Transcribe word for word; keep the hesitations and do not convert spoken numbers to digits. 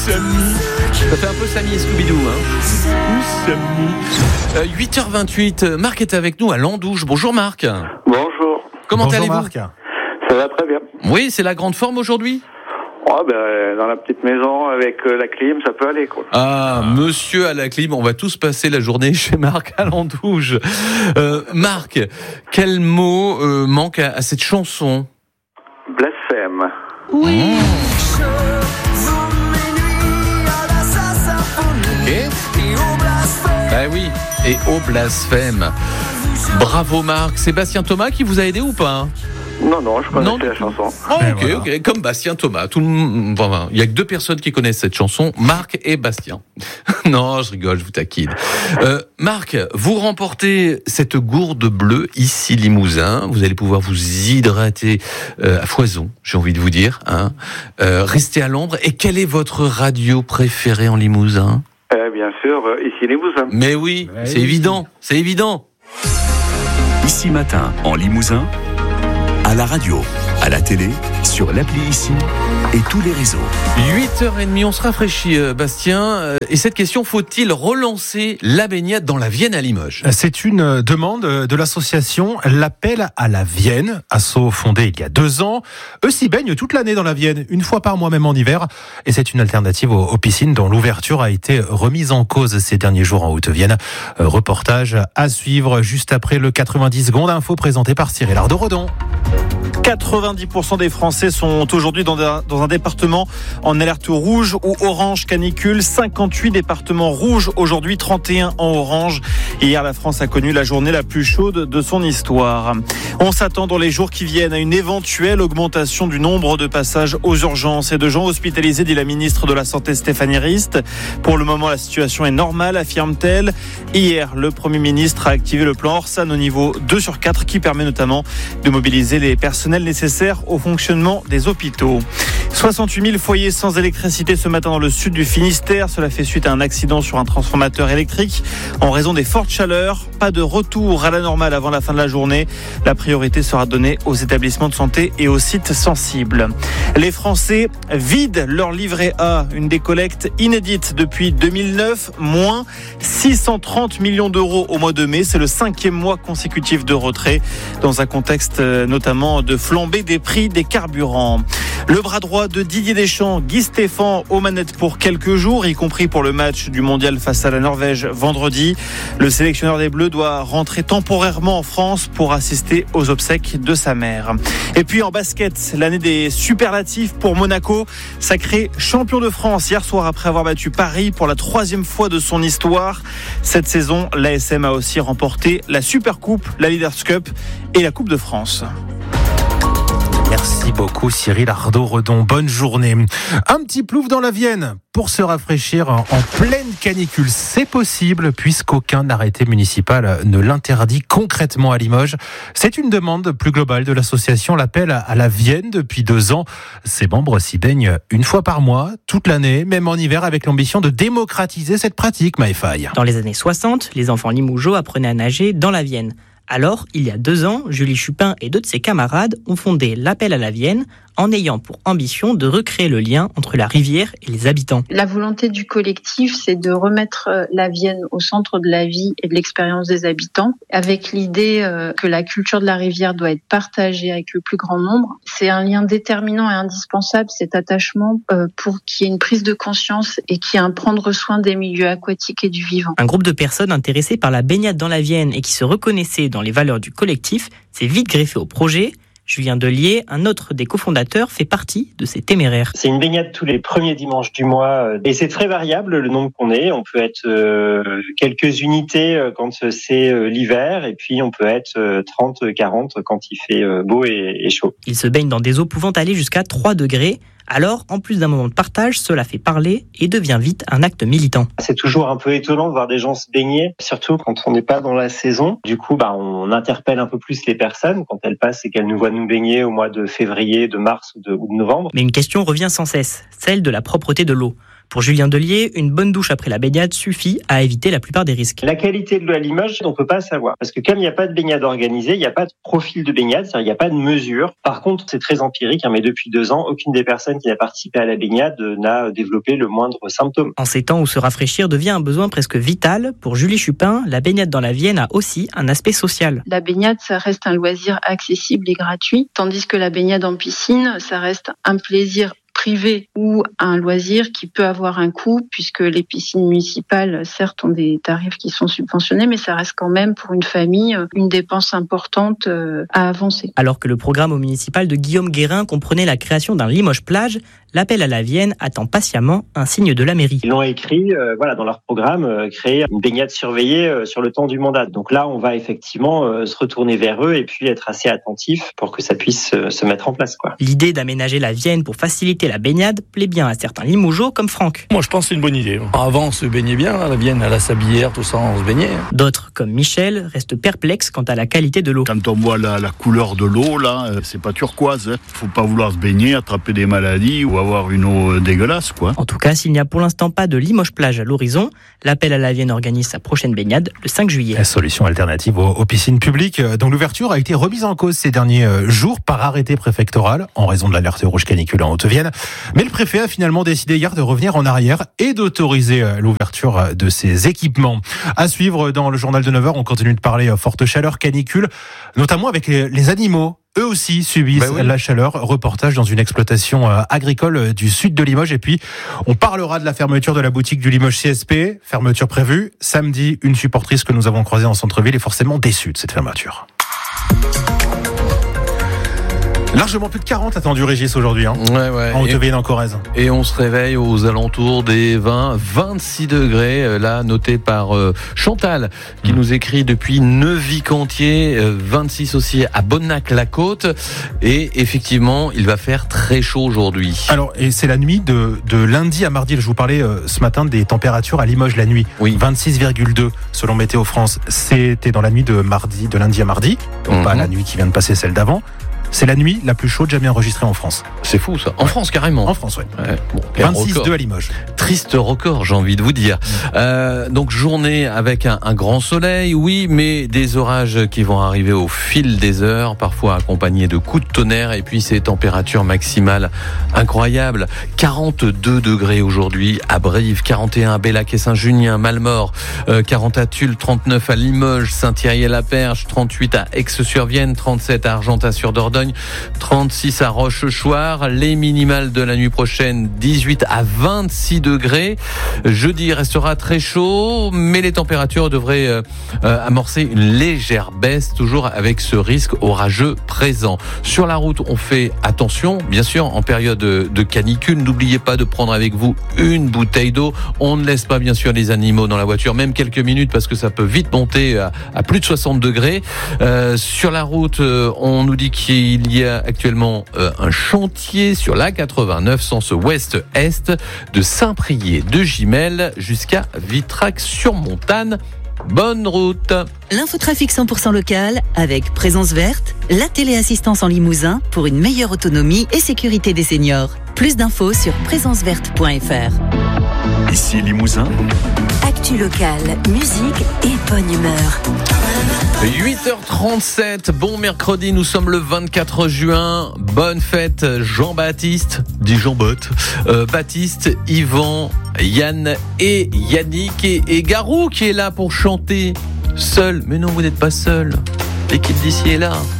Samy. Ça fait un peu Samy et Scooby-Doo, hein. Où Samy euh, huit heures vingt-huit, Marc est avec nous à Landouge. Bonjour Marc. Bonjour. Comment Bonjour allez-vous Marc. Ça va très bien. Oui, c'est la grande forme aujourd'hui. Oh, ben, dans la petite maison avec euh, la clim, ça peut aller, quoi. Ah, monsieur à la clim, on va tous passer la journée chez Marc à Landouge. Euh, Marc, quel mot euh, manque à, à cette chanson ? Blasphème. Oui. Et bah oui, et au blasphème. Bravo Marc. Sébastien Thomas qui vous a aidé ou pas ? Non, non, je connaissais Non. la chanson. Oh, ok, voilà. ok. Comme Bastien Thomas. Tout le monde, enfin, il y a que deux personnes qui connaissent cette chanson, Marc et Bastien. Non, je rigole, je vous taquine. Euh, Marc, vous remportez cette gourde bleue ici Limousin. Vous allez pouvoir vous hydrater euh, à foison, j'ai envie de vous dire. Hein. Euh, restez à l'ombre. Et quelle est votre radio préférée en Limousin ? Eh bien sûr, euh, ici Limousin. Mais oui, Ouais, c'est oui. évident, c'est évident. Ici Matin, en Limousin, à la radio, à la télé, sur l'appli Ici et tous les réseaux. huit heures trente, on se rafraîchit, euh, Bastien. Euh, et cette question, faut-il relancer la baignade dans la Vienne à Limoges ? C'est une demande de l'association L'Appel à la Vienne, asso fondé il y a deux ans. Eux s'y baignent toute l'année dans la Vienne, une fois par mois même en hiver. Et c'est une alternative aux, aux piscines dont l'ouverture a été remise en cause ces derniers jours en Haute-Vienne. Euh, reportage à suivre juste après le quatre-vingt-dix secondes info présenté par Cyril Ardo-Redon. quatre-vingt-dix pour cent des Français sont aujourd'hui dans un, dans un département en alerte rouge ou orange canicule. cinquante-huit départements rouges aujourd'hui, trente et un en orange. Hier, la France a connu la journée la plus chaude de son histoire. On s'attend dans les jours qui viennent à une éventuelle augmentation du nombre de passages aux urgences et de gens hospitalisés, dit la ministre de la Santé Stéphanie Rist. Pour le moment, la situation est normale, affirme-t-elle. Hier, le Premier ministre a activé le plan Orsan au niveau deux sur quatre qui permet notamment de mobiliser les personnels nécessaires au fonctionnement des hôpitaux. soixante-huit mille foyers sans électricité ce matin dans le sud du Finistère. Cela fait suite à un accident sur un transformateur électrique en raison des fortes chaleurs. Pas de retour à la normale avant la fin de la journée. La priorité sera donnée aux établissements de santé et aux sites sensibles. Les Français vident leur livret A, une décollecte inédite depuis deux mille neuf, moins six cent trente millions d'euros au mois de mai. C'est le cinquième mois consécutif de retrait dans un contexte notamment de flambée des prix des carburants. Le bras droit de Didier Deschamps, Guy Stéphane, aux manettes pour quelques jours, y compris pour le match du mondial face à la Norvège vendredi. Le sélectionneur des Bleus doit rentrer temporairement en France pour assister aux obsèques de sa mère. Et puis en basket, l'année des superlatifs pour Monaco, sacré champion de France hier soir après avoir battu Paris pour la troisième fois de son histoire. Cette saison, l'A S M a aussi remporté la Supercoupe, la Leaders Cup et la Coupe de France. Merci beaucoup Cyril Ardo-Redon, bonne journée. Un petit plouf dans la Vienne pour se rafraîchir en pleine canicule. C'est possible puisqu'aucun arrêté municipal ne l'interdit concrètement à Limoges. C'est une demande plus globale de l'association L'Appel à la Vienne depuis deux ans. Ses membres s'y baignent une fois par mois, toute l'année, même en hiver, avec l'ambition de démocratiser cette pratique, Maëfaille. Dans les années soixante, les enfants limougeaux apprenaient à nager dans la Vienne. Alors, il y a deux ans, Julie Chupin et deux de ses camarades ont fondé l'Appel à la Vienne en ayant pour ambition de recréer le lien entre la rivière et les habitants. La volonté du collectif, c'est de remettre la Vienne au centre de la vie et de l'expérience des habitants, avec l'idée que la culture de la rivière doit être partagée avec le plus grand nombre. C'est un lien déterminant et indispensable, cet attachement, pour qu'il y ait une prise de conscience et qu'il y ait un prendre soin des milieux aquatiques et du vivant. Un groupe de personnes intéressées par la baignade dans la Vienne et qui se reconnaissaient dans les valeurs du collectif s'est vite greffé au projet. Julien Delier, un autre des cofondateurs, fait partie de ces téméraires. C'est une baignade tous les premiers dimanches du mois et c'est très variable le nombre qu'on est. On peut être euh, quelques unités quand c'est euh, l'hiver et puis on peut être euh, trente, quarante quand il fait euh, beau et, et chaud. Ils se baignent dans des eaux pouvant aller jusqu'à trois degrés. Alors, en plus d'un moment de partage, cela fait parler et devient vite un acte militant. C'est toujours un peu étonnant de voir des gens se baigner, surtout quand on n'est pas dans la saison. Du coup, bah, on interpelle un peu plus les personnes quand elles passent et qu'elles nous voient nous baigner au mois de février, de mars ou de, ou de novembre. Mais une question revient sans cesse, celle de la propreté de l'eau. Pour Julien Delier, une bonne douche après la baignade suffit à éviter la plupart des risques. La qualité de l'eau à Limoges, on peut pas savoir. Parce que comme il n'y a pas de baignade organisée, il n'y a pas de profil de baignade, c'est-à-dire il n'y a pas de mesure. Par contre, c'est très empirique, hein, mais depuis deux ans, aucune des personnes qui a participé à la baignade n'a développé le moindre symptôme. En ces temps où se rafraîchir devient un besoin presque vital, pour Julie Chupin, la baignade dans la Vienne a aussi un aspect social. La baignade, ça reste un loisir accessible et gratuit, tandis que la baignade en piscine, ça reste un plaisir privé ou un loisir qui peut avoir un coût, puisque les piscines municipales, certes, ont des tarifs qui sont subventionnés, mais ça reste quand même pour une famille une dépense importante à avancer. Alors que le programme au municipal de Guillaume Guérin comprenait la création d'un Limoges plage, l'appel à la Vienne attend patiemment un signe de la mairie. Ils l'ont écrit, euh, voilà, dans leur programme, euh, créer une baignade surveillée euh, sur le temps du mandat. Donc là, on va effectivement euh, se retourner vers eux et puis être assez attentif pour que ça puisse euh, se mettre en place, quoi. L'idée d'aménager la Vienne pour faciliter la baignade plaît bien à certains Limougeaux comme Franck. Moi, je pense que c'est une bonne idée. Avant, on se baignait bien, la Vienne, à la sablière, tout ça, on se baignait. D'autres, comme Michel, restent perplexes quant à la qualité de l'eau. Quand on voit la, la couleur de l'eau, là, c'est pas turquoise. Hein. Faut pas vouloir se baigner, attraper des maladies ou avoir une eau dégueulasse, quoi. En tout cas, s'il n'y a pour l'instant pas de Limoges plage à l'horizon, l'appel à la Vienne organise sa prochaine baignade le cinq juillet. La solution alternative aux, aux piscines publiques, dont l'ouverture a été remise en cause ces derniers jours par arrêté préfectoral en raison de l'alerte rouge canicule en Haute-Vienne. Mais le préfet a finalement décidé hier de revenir en arrière et d'autoriser l'ouverture de ces équipements. À suivre dans le journal de neuf heures, on continue de parler forte chaleur, canicule, notamment avec les, les animaux. Eux aussi subissent bah oui. la chaleur. Reportage dans une exploitation agricole du sud de Limoges. Et puis, on parlera de la fermeture de la boutique du Limoges C S P. Fermeture prévue samedi. Une supportrice que nous avons croisée en centre-ville est forcément déçue de cette fermeture. Largement plus de quarante attendus, Régis, aujourd'hui, hein. Ouais, ouais. En Haute-Vienne, en Corrèze. Et on se réveille aux alentours des vingt, vingt-six degrés, là, noté par euh, Chantal, qui mmh. nous écrit depuis Neuvy-Cantier, euh, vingt-six aussi à Bonnac-la-Côte. Et effectivement, il va faire très chaud aujourd'hui. Alors, et c'est la nuit de, de lundi à mardi. Je vous parlais euh, ce matin des températures à Limoges la nuit. Oui. vingt-six virgule deux selon Météo France. C'était dans la nuit de mardi, de lundi à mardi. Donc mmh. pas la nuit qui vient de passer, celle d'avant. C'est la nuit la plus chaude jamais enregistrée en France. C'est fou ça. En ouais. France carrément. En France, oui. Ouais. Bon, vingt-six virgule deux à Limoges. Triste record, j'ai envie de vous dire. Mmh. Euh, donc journée avec un, un grand soleil, oui, mais des orages qui vont arriver au fil des heures, parfois accompagnés de coups de tonnerre, et puis ces températures maximales incroyables. quarante-deux degrés aujourd'hui à Brive, quarante et un à Bellac et Saint-Junien, Malmort, euh, quarante à Tulle, trente-neuf à Limoges, Saint-Thierry-et-la-Perche, trente-huit à Aix-sur-Vienne, trente-sept à Argentat-sur-Dordogne, trente-six à Rochechouart, les minimales de la nuit prochaine, dix-huit à vingt-six degrés. Jeudi restera très chaud, mais les températures devraient euh, euh, amorcer une légère baisse, toujours avec ce risque orageux présent. Sur la route, on fait attention, bien sûr, en période de canicule. N'oubliez pas de prendre avec vous une bouteille d'eau. On ne laisse pas, bien sûr, les animaux dans la voiture, même quelques minutes, parce que ça peut vite monter à, à plus de soixante degrés. Euh, sur la route, euh, on nous dit qu'il y a actuellement euh, un chantier sur la quatre-vingt-neuf, sens ouest-est, de Saint-Priest de Gimel jusqu'à Vitrac-sur-Montagne. Bonne route. L'infotrafic cent pour cent local avec Présence Verte, la téléassistance en Limousin pour une meilleure autonomie et sécurité des seniors. Plus d'infos sur présence verte point f r. Ici Limousin. Actu local, musique et bonne humeur. huit heures trente-sept, bon mercredi, nous sommes le vingt-quatre juin. Bonne fête Jean-Baptiste, dit Jean-Bot, euh, Baptiste, Yvan, Yann et Yannick et, et Garou qui est là pour chanter seul. Mais non, vous n'êtes pas seul. L'équipe d'ici est là.